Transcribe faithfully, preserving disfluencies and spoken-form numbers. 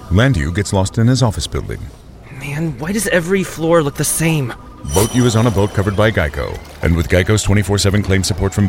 Landu gets lost in his office building. Man, why does every floor look the same? Boat U is on a boat covered by Geico. And with Geico's twenty-four seven claim support from